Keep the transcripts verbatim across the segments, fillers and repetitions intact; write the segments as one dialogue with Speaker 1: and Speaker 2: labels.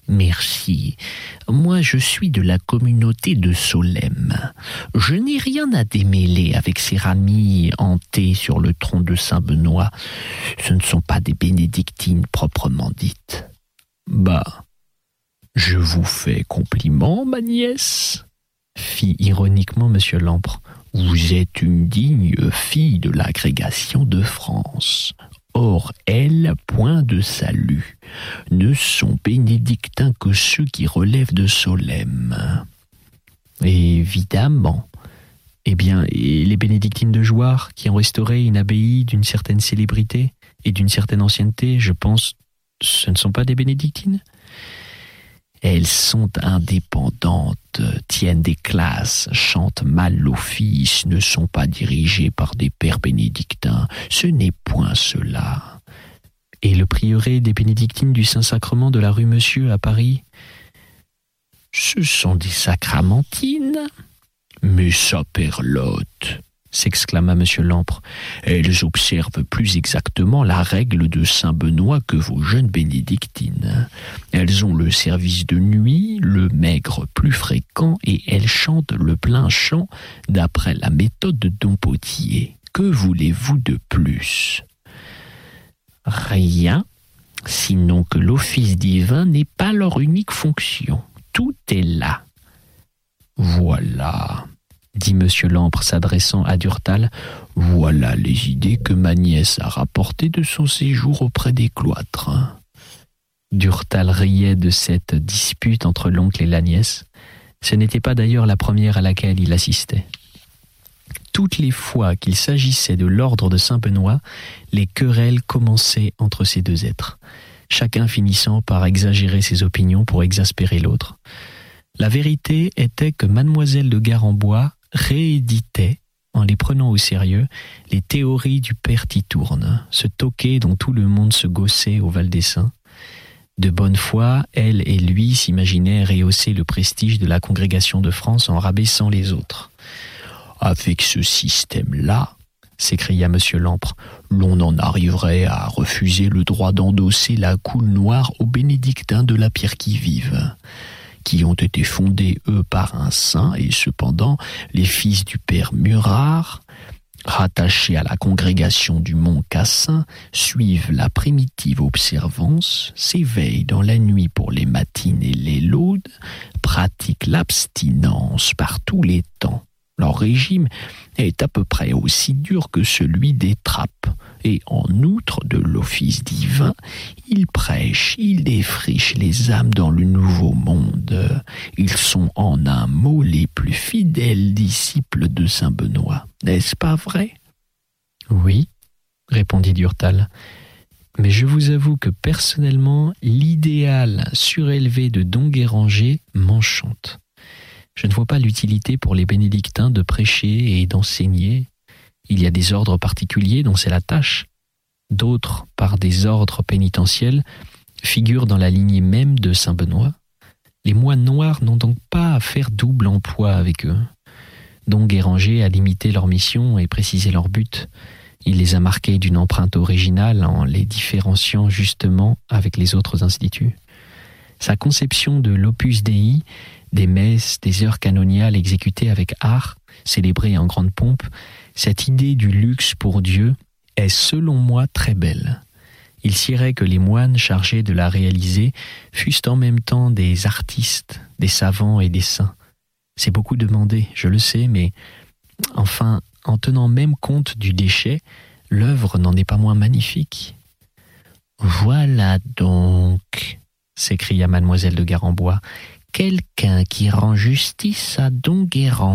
Speaker 1: Merci. Moi, je suis de la communauté de Solesmes. Je n'ai rien à démêler avec ces ramis hantés sur le tronc de Saint-Benoît. Ce ne sont pas des bénédictines proprement dites. Bah, je vous fais compliment, ma nièce, fit ironiquement Monsieur Lampre. Vous êtes une digne fille de l'agrégation de France. Or, elles, point de salut, ne sont bénédictins que ceux qui relèvent de Solesmes. Évidemment. Eh bien, et les bénédictines de Jouarre, qui ont restauré une abbaye d'une certaine célébrité et d'une certaine ancienneté, je pense, ce ne sont pas des bénédictines ? Elles sont indépendantes, tiennent des classes, chantent mal l'office, ne sont pas dirigées par des pères bénédictins. Ce n'est point cela. Et le prieuré des bénédictines du Saint-Sacrement de la rue Monsieur à Paris ? Ce sont des sacramentines. Mais saperlotte, s'exclama Monsieur Lampre. Elles observent plus exactement la règle de Saint-Benoît que vos jeunes bénédictines. Elles ont le service de nuit, le maigre plus fréquent, et elles chantent le plein chant d'après la méthode de Don Potier. Que voulez-vous de plus ? Rien, sinon que l'office divin n'est pas leur unique fonction. Tout est là. Voilà, dit Monsieur Lampre s'adressant à Durtal, voilà les idées que ma nièce a rapportées de son séjour auprès des cloîtres. Durtal riait de cette dispute entre l'oncle et la nièce. Ce n'était pas d'ailleurs la première à laquelle il assistait. Toutes les fois qu'il s'agissait de l'ordre de Saint-Benoît, les querelles commençaient entre ces deux êtres, chacun finissant par exagérer ses opinions pour exaspérer l'autre. La vérité était que mademoiselle de Garembois rééditait, en les prenant au sérieux, les théories du père Titourne, ce toquet dont tout le monde se gaussait au Val des Saints. De bonne foi, elle et lui s'imaginaient rehausser le prestige de la congrégation de France en rabaissant les autres. « Avec ce système-là, s'écria Monsieur Lampre, l'on en arriverait à refuser le droit d'endosser la coule noire aux bénédictins de la pierre qui vive, qui ont été fondés, eux, par un saint, et cependant, les fils du père Murard, rattachés à la congrégation du Mont Cassin, suivent la primitive observance, s'éveillent dans la nuit pour les matines et les laudes, pratiquent l'abstinence par tous les temps. Leur régime est à peu près aussi dur que celui des trappes, et en outre de l'office divin, ils prêchent, ils défrichent les âmes dans le nouveau monde. Ils sont en un mot les plus fidèles disciples de Saint-Benoît. N'est-ce pas vrai ? Oui, répondit Durtal. Mais je vous avoue que personnellement, l'idéal surélevé de Don Guéranger m'enchante. Je ne vois pas l'utilité pour les bénédictins de prêcher et d'enseigner. Il y a des ordres particuliers dont c'est la tâche. D'autres, par des ordres pénitentiels, figurent dans la lignée même de Saint-Benoît. Les moines noirs n'ont donc pas à faire double emploi avec eux. Don Guéranger a limité leur mission et précisé leur but. Il les a marqués d'une empreinte originale en les différenciant justement avec les autres instituts. Sa conception de l'opus dei, des messes, des heures canoniales exécutées avec art, célébrées en grande pompe, cette idée du luxe pour Dieu est selon moi très belle. Il siérait que les moines chargés de la réaliser fussent en même temps des artistes, des savants et des saints. C'est beaucoup demandé, je le sais, mais enfin, en tenant même compte du déchet, l'œuvre n'en est pas moins magnifique. « Voilà donc !» s'écria mademoiselle de Garembois, « quelqu'un qui rend justice à Don Guéranger. »«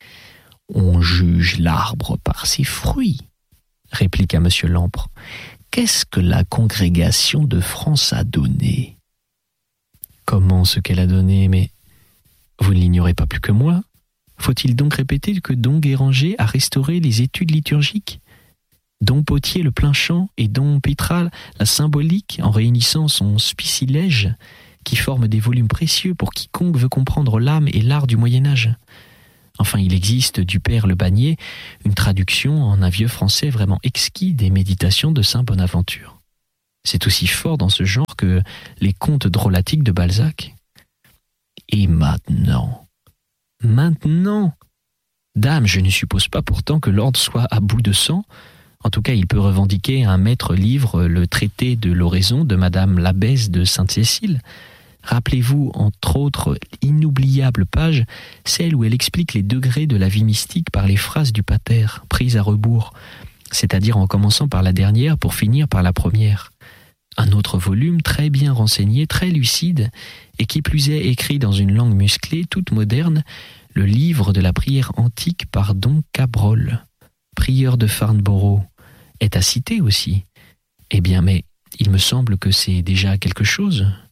Speaker 1: On juge l'arbre par ses fruits, » répliqua Monsieur Lampre. « Qu'est-ce que la congrégation de France a donné ?»« Comment ce qu'elle a donné, mais vous ne l'ignorez pas plus que moi. Faut-il donc répéter que Don Guéranger a restauré les études liturgiques ? Don Potier le plein chant et Don Pitral la symbolique en réunissant son spicilège qui forme des volumes précieux pour quiconque veut comprendre l'âme et l'art du Moyen-Âge. Enfin, il existe du père Le Bagnier une traduction en un vieux français vraiment exquis des méditations de saint Bonaventure. C'est aussi fort dans ce genre que les contes drôlatiques de Balzac. Et maintenant, maintenant, dame, je ne suppose pas pourtant que Lord soit à bout de sang. En tout cas, il peut revendiquer un maître livre, le traité de l'oraison de Madame l'abbesse de Sainte-Cécile. Rappelez-vous, entre autres inoubliables pages, celle où elle explique les degrés de la vie mystique par les phrases du pater, prises à rebours, c'est-à-dire en commençant par la dernière pour finir par la première. Un autre volume très bien renseigné, très lucide, et qui plus est écrit dans une langue musclée, toute moderne, le livre de la prière antique par Don Cabrol, prieur de Farnborough, est à citer aussi. Eh bien, mais il me semble que c'est déjà quelque chose.